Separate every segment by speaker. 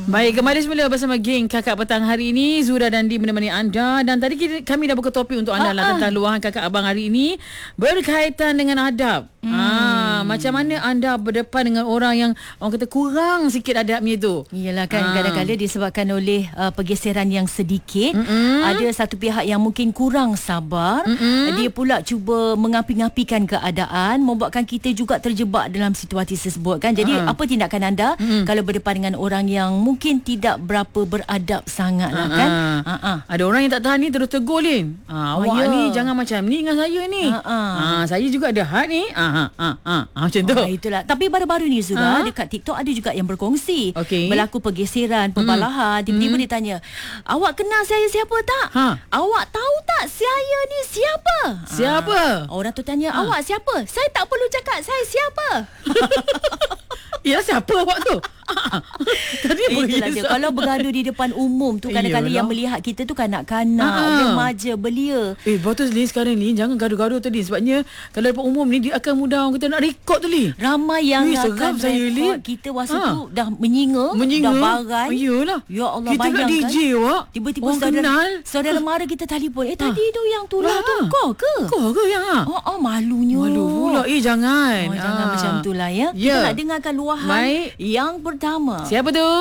Speaker 1: Baik, kembali semula bersama geng Kakak Petang hari ini. Zura dan Di menemani anda. Dan tadi kami dah buka topik untuk anda lah tentang luahan kakak abang hari ini berkaitan dengan adab. Macam mana anda berdepan dengan orang yang orang kata kurang sikit adabnya tu?
Speaker 2: Iyalah kan, kadang-kadang disebabkan oleh pergeseran yang sedikit. Ada satu pihak yang mungkin kurang sabar. Dia pula cuba mengapi-ngapikan keadaan, membuatkan kita juga terjebak dalam situasi tersebut kan. Jadi apa tindakan anda kalau berdepan dengan orang yang mungkin tidak berapa beradab sangat lah kan?
Speaker 1: Ada orang yang tak tahan ni terus tegur Lin. Awak ni jangan macam ni dengan saya ni. Saya juga ada had ni. Macam tu.
Speaker 2: Itulah. Tapi baru-baru ni Zura, dekat TikTok ada juga yang berkongsi. Berlaku pergeseran, perbalahan. Tiba-tiba dia tanya, awak kenal saya siapa tak? Awak tahu tak saya ni siapa?
Speaker 1: Siapa?
Speaker 2: Orang tu tanya, awak siapa? Saya tak perlu cakap saya siapa.
Speaker 1: Ya, siapa awak tu? Tadi
Speaker 2: itulah dia. Kalau bergaduh di depan umum tu, kadang-kadang yang melihat kita tu kanak-kanak, remaja, belia.
Speaker 1: Betul ni sekarang ni jangan gaduh-gaduh tadi. Sebabnya kalau depan umum ni dia akan mudah orang kata nak rekod tu ni.
Speaker 2: Ramai yang akan rekod kita masa tu dah menyinga, dah barai.
Speaker 1: Yalah.
Speaker 2: Ya Allah,
Speaker 1: kita
Speaker 2: bayangkan.
Speaker 1: Kita DJ awak.
Speaker 2: Tiba-tiba saudara mara kita telefon. Tadi tu yang tu lah tu. Kau ke?
Speaker 1: Kau ke yang
Speaker 2: malunya.
Speaker 1: Malu pula. Jangan.
Speaker 2: Jangan macam tu lah ya. Kita nak dengarkan luahan yang pertama.
Speaker 1: Siapa tu?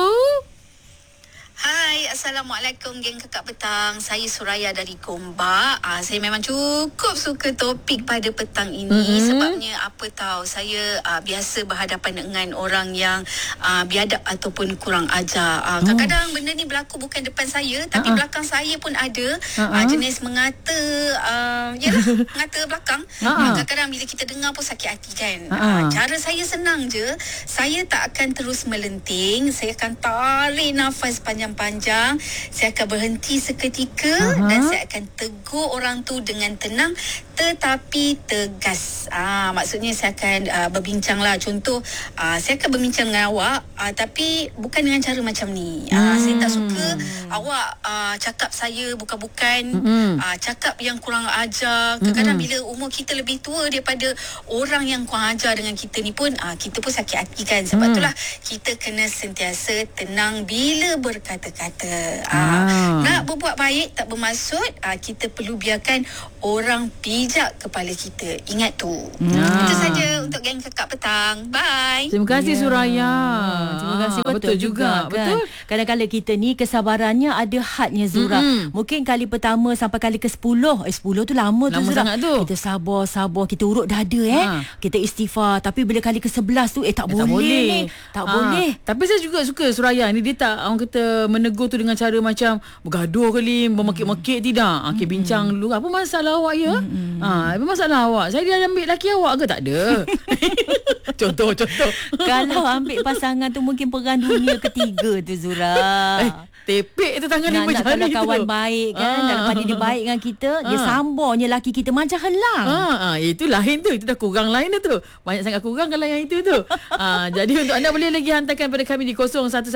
Speaker 3: Hai, Assalamualaikum geng Kakak Petang. Saya Suraya dari Gombak. Saya memang cukup suka topik pada petang ini. Sebabnya apa tahu, saya biasa berhadapan dengan orang yang biadab ataupun kurang ajar. Kadang-kadang benda ni berlaku bukan depan saya, tapi belakang saya pun ada jenis mengata, mengata belakang. Kadang-kadang bila kita dengar pun sakit hati kan. Cara saya senang je. Saya tak akan terus melenting. Saya akan tarik nafas panjang, saya akan berhenti seketika dan saya akan tegur orang tu dengan tenang tetapi tegas. Maksudnya saya akan berbincang lah. Contoh, saya akan berbincang dengan awak tapi bukan dengan cara macam ni. Saya tak suka awak cakap saya bukan-bukan, cakap yang kurang ajar. Kadang-kadang bila umur kita lebih tua daripada orang yang kurang ajar dengan kita ni pun, kita pun sakit hati kan. Sebab itulah kita kena sentiasa tenang bila berkata-kata. Nak berbuat baik tak bermaksud kita perlu biarkan orang pijak kepala kita. Ingat tu. Itu saja untuk geng Kakak Petang. Bye.
Speaker 1: Terima kasih Suraya.
Speaker 2: Terima kasih. Betul juga kan? Betul. Kadang-kadang kita ni kesabarannya ada hadnya Zura. Mungkin kali pertama sampai kali ke-10. 10 tu lama tu Zura. Kita sabar. Kita urut dada kita istighfar. Tapi bila kali ke-11 tu tak boleh. Tak boleh.
Speaker 1: Tapi saya juga suka Suraya ni. Dia tak orang kata menegur tu dengan cara macam bergaduh kali, bermekik-mekik, tidak. Bincang dulu. Apa masalah awak ya? Apa masalah awak? Saya dia ambil laki awak ke? Tak ada. Contoh.
Speaker 2: Kalau ambil pasangan tu mungkin perang dunia ketiga tu Zura.
Speaker 1: Tepek tu tangan dia macam
Speaker 2: ni. Kalau kawan
Speaker 1: tu
Speaker 2: baik kan, daripada dia baik dengan kita, dia sambornya laki kita macam helang.
Speaker 1: Itu lain tu. Itu dah kurang lain dah tu. Banyak sangat kurang kalau yang itu tu. Jadi untuk anda boleh lagi hantarkan pada kami di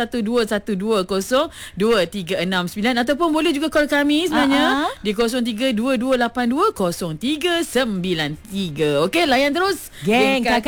Speaker 1: 0112122369 ataupun boleh juga call kami sebenarnya di 0322820393. Okey, layan terus
Speaker 2: geng Kakak